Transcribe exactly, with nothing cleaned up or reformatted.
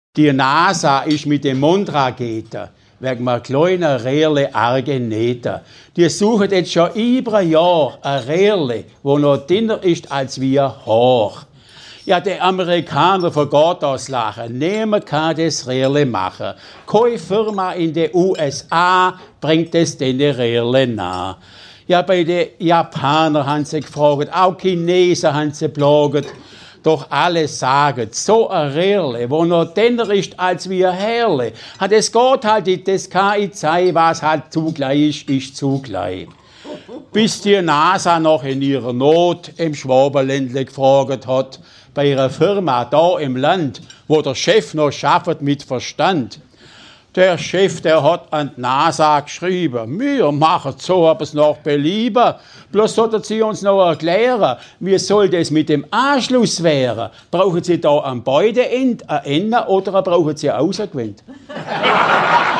Die NASA ist mit den Mondraketen wegen einem kleinen Röhrle Argeneten. Die suchen jetzt schon über ein Jahr ein Röhrle, wo noch dünner ist als wir hoch. Ja, der Amerikaner vergeht das Lachen. Niemand kann das Röhrle machen. Keine Firma in den U S A bringt es den Röhrle nach. Ja, bei den Japanern haben sie gefragt, auch Chinesen haben sie geplagt. Doch alle sagen, so ein Röhrle, wo noch dünner ist als wie ein Härle, hat es geht halt nicht, das kann ich zeigen, was halt zugleich ist, ist zugleich. Bis die NASA noch in ihrer Not im Schwabenländle gefragt hat, bei ihrer Firma da im Land, wo der Chef noch schafft mit Verstand. Der Chef, der hat an die NASA geschrieben, wir machen so etwas nach Belieben. Bloß sollten Sie uns noch erklären, wie soll das mit dem Anschluss werden? Brauchen Sie da am beiden Ende ein Ende oder brauchen Sie ein Außengewind?